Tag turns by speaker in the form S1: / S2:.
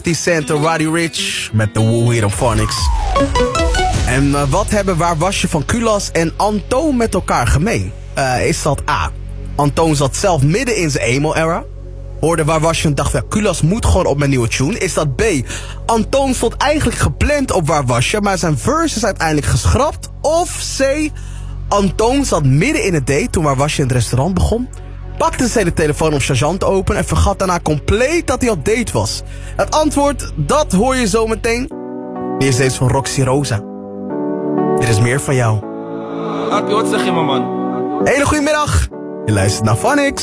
S1: Cent en Roddy Ricch met de Woe hier op Phonics. En wat hebben Waar was je van Kulas en Antoon met elkaar gemeen? Is dat A. Antoon zat zelf midden in zijn emo-era. Hoorde Waar was je en dacht, ja, Kulas moet gewoon op mijn nieuwe tune. Is dat B. Antoon stond eigenlijk gepland op Waar was je, maar zijn verse is uiteindelijk geschrapt. Of C. Antoon zat midden in het date toen Waar was je in het restaurant begon. Pakte zij de telefoon om Shazam te openen en vergat daarna compleet dat hij op date was. Het antwoord, dat hoor je zo meteen. Eerst deze van Roxy Rosa. Dit is meer van jou.
S2: Wat zeg je, man?
S1: Hele goedemiddag. Je luistert naar Phonics.